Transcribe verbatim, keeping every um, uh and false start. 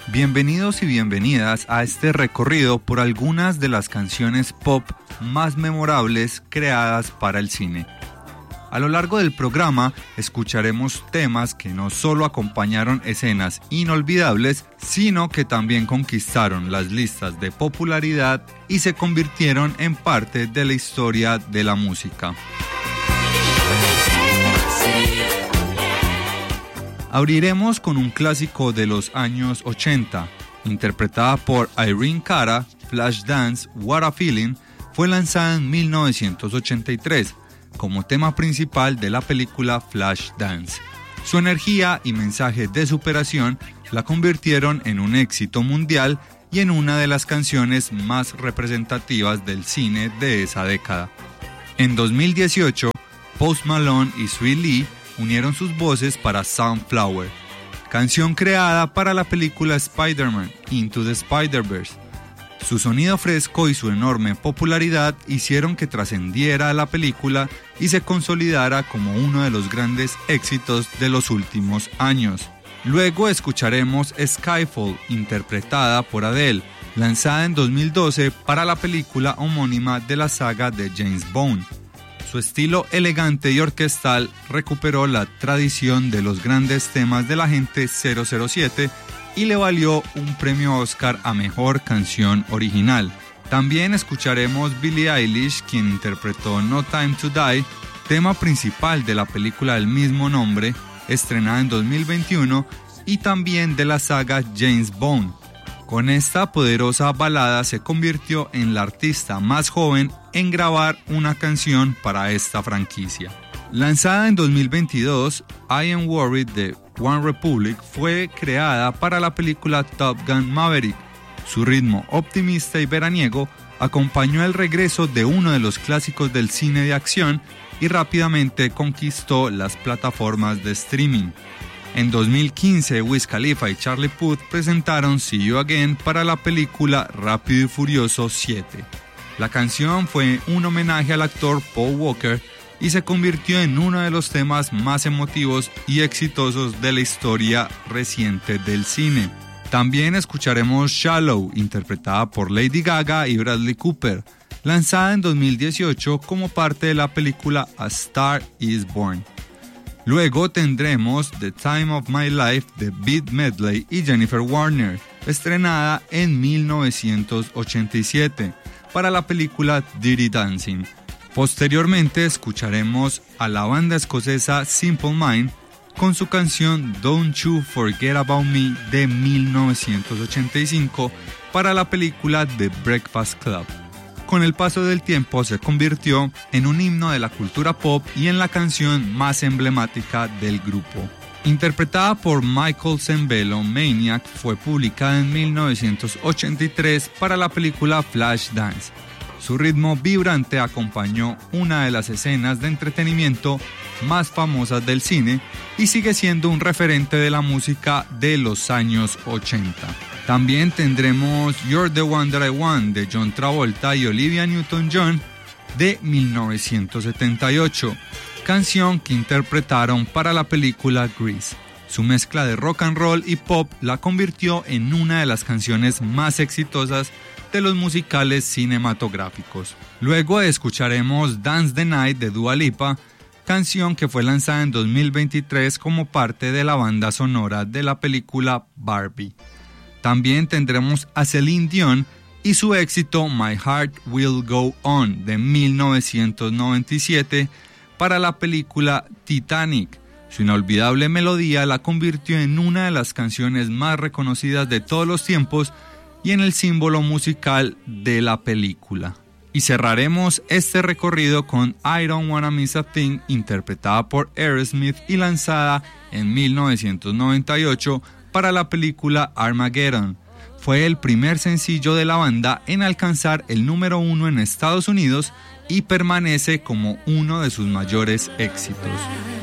Bienvenidos y bienvenidas a este recorrido por algunas de las canciones pop más memorables creadas para el cine. A lo largo del programa escucharemos temas que no solo acompañaron escenas inolvidables, sino que también conquistaron las listas de popularidad y se convirtieron en parte de la historia de la música. Abriremos con un clásico de los años ochenta, interpretada por Irene Cara. Flashdance, What a Feeling, fue lanzada en mil novecientos ochenta y tres como tema principal de la película Flashdance. Su energía y mensaje de superación la convirtieron en un éxito mundial y en una de las canciones más representativas del cine de esa década. En dos mil dieciocho, Post Malone y Swae Lee unieron sus voces para Sunflower, canción creada para la película Spider-Man Into the Spider-Verse. Su sonido fresco y su enorme popularidad hicieron que trascendiera la película y se consolidara como uno de los grandes éxitos de los últimos años. Luego escucharemos Skyfall, interpretada por Adele, lanzada en dos mil doce para la película homónima de la saga de James Bond. Su estilo elegante y orquestal recuperó la tradición de los grandes temas del Agente cero cero siete y le valió un premio Oscar a Mejor Canción Original. También escucharemos Billie Eilish, quien interpretó No Time to Die, tema principal de la película del mismo nombre, estrenada en dos mil veintiuno, y también de la saga James Bond. Con esta poderosa balada se convirtió en la artista más joven en grabar una canción para esta franquicia. Lanzada en dos mil veintidós, I Am Worried de One Republic fue creada para la película Top Gun Maverick. Su ritmo optimista y veraniego acompañó el regreso de uno de los clásicos del cine de acción y rápidamente conquistó las plataformas de streaming. En dos mil quince, Wiz Khalifa y Charlie Puth presentaron See You Again para la película Rápido y Furioso siete. La canción fue un homenaje al actor Paul Walker y se convirtió en uno de los temas más emotivos y exitosos de la historia reciente del cine. También escucharemos Shallow, interpretada por Lady Gaga y Bradley Cooper, lanzada en dos mil dieciocho como parte de la película A Star Is Born. Luego tendremos The Time of My Life de Beat Medley y Jennifer Warner, estrenada en mil novecientos ochenta y siete para la película Dirty Dancing. Posteriormente escucharemos a la banda escocesa Simple Minds con su canción Don't You Forget About Me de mil novecientos ochenta y cinco para la película The Breakfast Club. Con el paso del tiempo se convirtió en un himno de la cultura pop y en la canción más emblemática del grupo. Interpretada por Michael Sembello, Maniac fue publicada en mil novecientos ochenta y tres para la película Flashdance. Su ritmo vibrante acompañó una de las escenas de entretenimiento más famosas del cine y sigue siendo un referente de la música de los años ochenta. También tendremos You're the One That I Want de John Travolta y Olivia Newton-John de mil novecientos setenta y ocho, canción que interpretaron para la película Grease. Su mezcla de rock and roll y pop la convirtió en una de las canciones más exitosas de los musicales cinematográficos. Luego escucharemos Dance the Night de Dua Lipa, canción que fue lanzada en dos mil veintitrés como parte de la banda sonora de la película Barbie. También tendremos a Celine Dion y su éxito My Heart Will Go On de mil novecientos noventa y siete para la película Titanic. Su inolvidable melodía la convirtió en una de las canciones más reconocidas de todos los tiempos y en el símbolo musical de la película. Y cerraremos este recorrido con I Don't Wanna Miss a Thing, interpretada por Aerosmith y lanzada en mil novecientos noventa y ocho para la película Armageddon. Fue el primer sencillo de la banda en alcanzar el número uno en Estados Unidos y permanece como uno de sus mayores éxitos.